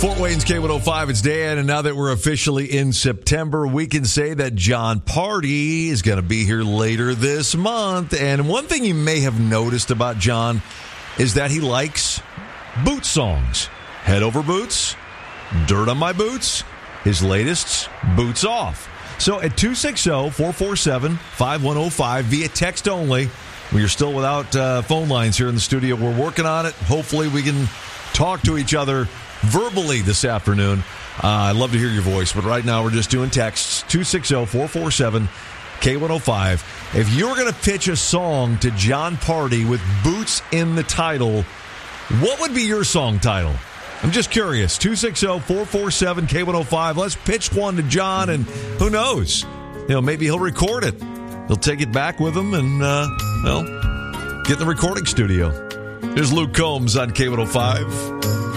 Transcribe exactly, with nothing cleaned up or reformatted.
Fort Wayne's K one oh five, it's Dan, and now that we're officially in September, we can say that Jon Pardi is going to be here later this month. And one thing you may have noticed about Jon is that he likes boot songs. Head Over Boots, Dirt on My Boots, his latest, Boots Off. So at two six zero, four four seven, five one zero five, via text only, we are still without uh, phone lines here in the studio. We're working on it. Hopefully we can talk to each other verbally this afternoon. Uh, I'd love to hear your voice, but right now we're just doing texts. two six zero, four four seven, K one oh five. If you're going to pitch a song to Jon Pardi with Boots in the title, what would be your song title? I'm just curious. two six zero, four four seven, K one oh five. Let's pitch one to Jon, and who knows? You know, maybe he'll record it. He'll take it back with him and, uh, well, get in the recording studio. Here's Luke Combs on K one oh five.